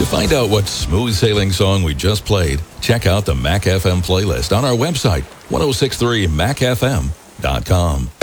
find out what smooth sailing song we just played, check out the Mac FM playlist on our website, 1063macfm.com.